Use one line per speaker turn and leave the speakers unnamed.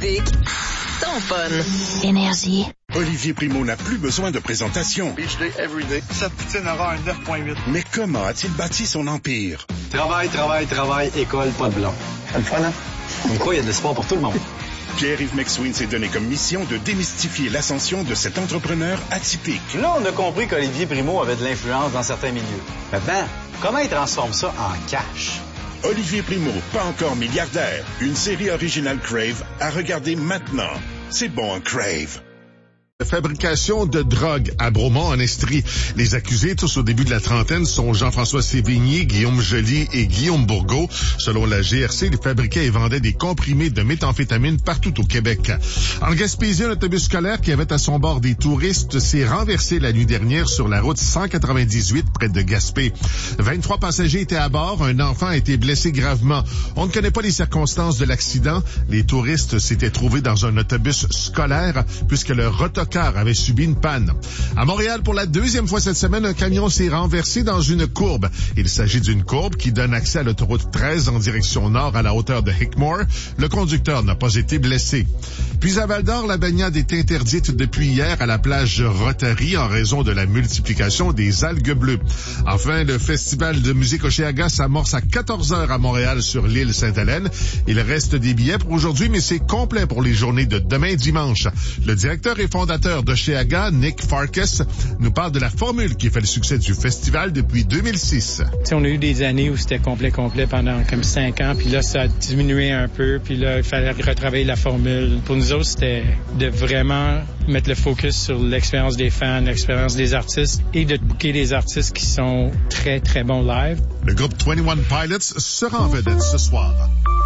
musique, ton fun. Énergie.
Olivier Primo n'a plus besoin de présentation.
Beach day, every day. Cette poutine aura un 9.8.
Mais comment a-t-il bâti son empire?
Travail, école, pas de blanc.
C'est le fun, hein?
Comme quoi, il y a de l'espoir pour tout le monde.
Pierre-Yves McSween s'est donné comme mission de démystifier l'ascension de cet entrepreneur atypique.
Là, on a compris qu'Olivier Primo avait de l'influence dans certains milieux. Maintenant, comment il transforme ça en cash?
Olivier Primo, pas encore milliardaire. Une série originale Crave à regarder maintenant. C'est bon, Crave.
Fabrication de drogue à Bromont, en Estrie. Les accusés, tous au début de la trentaine, sont Jean-François Sévigny, Guillaume Joly et Guillaume Bourgault. Selon la GRC, ils fabriquaient et vendaient des comprimés de méthamphétamine partout au Québec. En Gaspésie, un autobus scolaire qui avait à son bord des touristes s'est renversé la nuit dernière sur la route 198 près de Gaspé. 23 passagers étaient à bord. Un enfant a été blessé gravement. On ne connaît pas les circonstances de l'accident. Les touristes s'étaient trouvés dans un autobus scolaire puisque leur autocar avait subi une panne. À Montréal, pour la deuxième fois cette semaine, un camion s'est renversé dans une courbe. Il s'agit d'une courbe qui donne accès à l'autoroute 13 en direction nord à la hauteur de Hickmore. Le conducteur n'a pas été blessé. Puis à Val-d'Or, la baignade est interdite depuis hier à la plage Rotary en raison de la multiplication des algues bleues. Enfin, le festival de musique Oshéaga s'amorce à 14h à Montréal sur l'île Sainte-Hélène. Il reste des billets pour aujourd'hui, mais c'est complet pour les journées de demain dimanche. Le directeur et fondateur d'Oshéaga, Nick Farkas, nous parle de la formule qui fait le succès du festival depuis 2006.
T'sais, on a eu des années où c'était complet pendant comme 5 ans, puis là, ça a diminué un peu, puis là, il fallait retravailler la formule. Pour nous autres, c'était de vraiment mettre le focus sur l'expérience des fans, l'expérience des artistes et de booker des artistes qui sont très, très bons live.
Le groupe 21 Pilots sera en vedette ce soir.